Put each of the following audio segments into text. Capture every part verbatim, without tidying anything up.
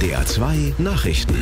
N D R zwei Nachrichten.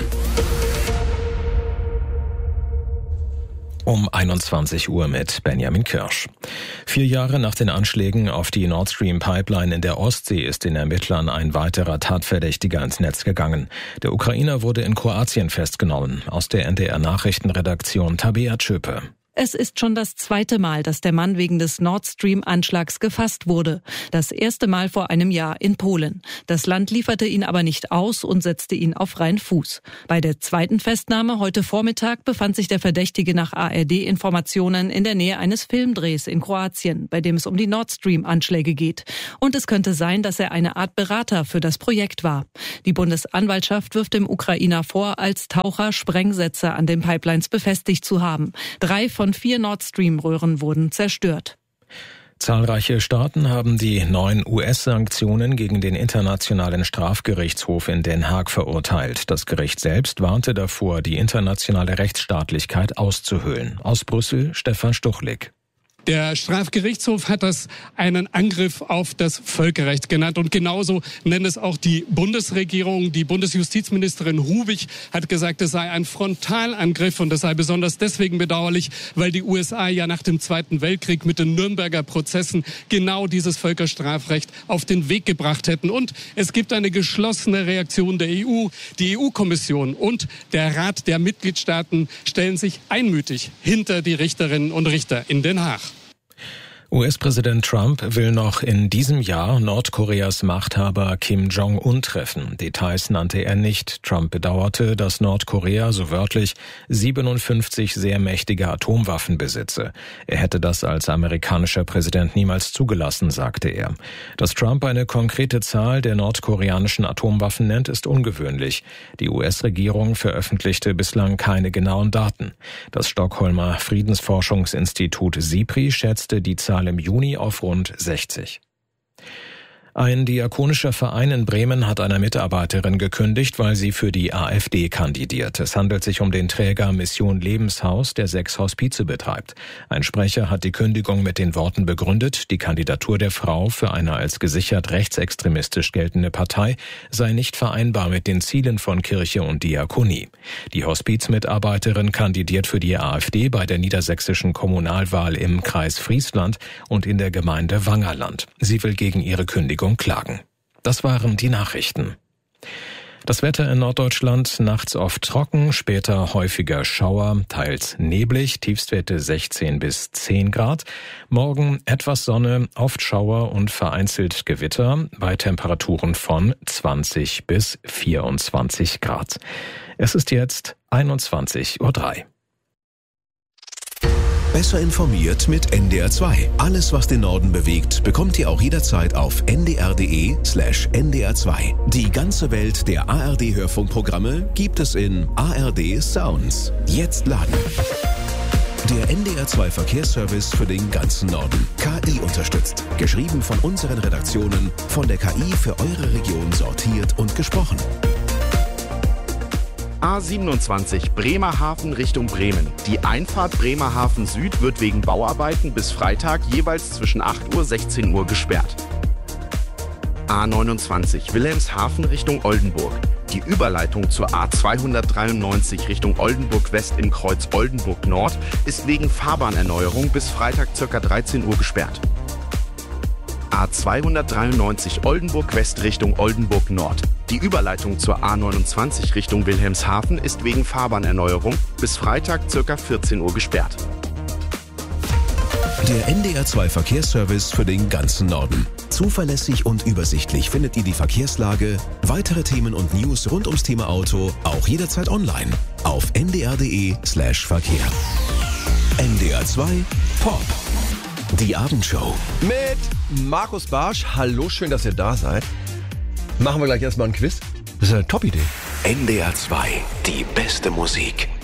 Um einundzwanzig Uhr mit Benjamin Kirsch. Vier Jahre nach den Anschlägen auf die Nord Stream Pipeline in der Ostsee ist den Ermittlern ein weiterer Tatverdächtiger ins Netz gegangen. Der Ukrainer wurde in Kroatien festgenommen. Aus der N D R Nachrichtenredaktion Tabea Tschöpe. Es ist schon das zweite Mal, dass der Mann wegen des Nord Stream-Anschlags gefasst wurde. Das erste Mal vor einem Jahr in Polen. Das Land lieferte ihn aber nicht aus und setzte ihn auf freien Fuß. Bei der zweiten Festnahme heute Vormittag befand sich der Verdächtige nach A R D-Informationen in der Nähe eines Filmdrehs in Kroatien, bei dem es um die Nord Stream-Anschläge geht. Und es könnte sein, dass er eine Art Berater für das Projekt war. Die Bundesanwaltschaft wirft dem Ukrainer vor, als Taucher Sprengsätze an den Pipelines befestigt zu haben. Drei von vier Nord Stream-Röhren wurden zerstört. Zahlreiche Staaten haben die neuen U S-Sanktionen gegen den Internationalen Strafgerichtshof in Den Haag verurteilt. Das Gericht selbst warnte davor, die internationale Rechtsstaatlichkeit auszuhöhlen. Aus Brüssel Stefan Stuchlik. Der Strafgerichtshof hat das einen Angriff auf das Völkerrecht genannt. Und genauso nennt es auch die Bundesregierung. Die Bundesjustizministerin Rubig hat gesagt, es sei ein Frontalangriff und das sei besonders deswegen bedauerlich, weil die U S A ja nach dem Zweiten Weltkrieg mit den Nürnberger Prozessen genau dieses Völkerstrafrecht auf den Weg gebracht hätten. Und es gibt eine geschlossene Reaktion der E U. Die E U-Kommission und der Rat der Mitgliedstaaten stellen sich einmütig hinter die Richterinnen und Richter in Den Haag. U S-Präsident Trump will noch in diesem Jahr Nordkoreas Machthaber Kim Jong-un treffen. Details nannte er nicht. Trump bedauerte, dass Nordkorea, so wörtlich, siebenundfünfzig sehr mächtige Atomwaffen besitze. Er hätte das als amerikanischer Präsident niemals zugelassen, sagte er. Dass Trump eine konkrete Zahl der nordkoreanischen Atomwaffen nennt, ist ungewöhnlich. Die U S-Regierung veröffentlichte bislang keine genauen Daten. Das Stockholmer Friedensforschungsinstitut SIPRI schätzte die Zahl im Juni auf rund sechzig. Ein diakonischer Verein in Bremen hat einer Mitarbeiterin gekündigt, weil sie für die AfD kandidiert. Es handelt sich um den Träger Mission Lebenshaus, der sechs Hospize betreibt. Ein Sprecher hat die Kündigung mit den Worten begründet, die Kandidatur der Frau für eine als gesichert rechtsextremistisch geltende Partei sei nicht vereinbar mit den Zielen von Kirche und Diakonie. Die Hospizmitarbeiterin kandidiert für die AfD bei der niedersächsischen Kommunalwahl im Kreis Friesland und in der Gemeinde Wangerland. Sie will gegen ihre Kündigung klagen. Das waren die Nachrichten. Das Wetter in Norddeutschland, nachts oft trocken, später häufiger Schauer, teils neblig, Tiefstwerte sechzehn bis zehn Grad. Morgen etwas Sonne, oft Schauer und vereinzelt Gewitter bei Temperaturen von zwanzig bis vierundzwanzig Grad. Es ist jetzt einundzwanzig Uhr drei. Besser informiert mit N D R zwei. Alles, was den Norden bewegt, bekommt ihr auch jederzeit auf n d r punkt d e slash n d r zwei. Die ganze Welt der A R D-Hörfunkprogramme gibt es in A R D Sounds. Jetzt laden. Der N D R zwei Verkehrsservice für den ganzen Norden. K I unterstützt. Geschrieben von unseren Redaktionen, von der K I für eure Region sortiert und gesprochen. A siebenundzwanzig Bremerhaven Richtung Bremen. Die Einfahrt Bremerhaven Süd wird wegen Bauarbeiten bis Freitag jeweils zwischen acht Uhr und sechzehn Uhr gesperrt. A neunundzwanzig Wilhelmshaven Richtung Oldenburg. Die Überleitung zur A zweihundertdreiundneunzig Richtung Oldenburg West im Kreuz Oldenburg Nord ist wegen Fahrbahnerneuerung bis Freitag ca. dreizehn Uhr gesperrt. A zweihundertdreiundneunzig Oldenburg West Richtung Oldenburg Nord. Die Überleitung zur A neunundzwanzig Richtung Wilhelmshaven ist wegen Fahrbahnerneuerung bis Freitag ca. vierzehn Uhr gesperrt. Der N D R zwei Verkehrsservice für den ganzen Norden. Zuverlässig und übersichtlich findet ihr die Verkehrslage, weitere Themen und News rund ums Thema Auto auch jederzeit online auf n d r punkt d e slash verkehr. N D R zwei Pop. Die Abendshow. Mit Markus Barsch. Hallo, schön, dass ihr da seid. Machen wir gleich erstmal ein Quiz. Das ist eine Top-Idee. N D R zwei, die beste Musik.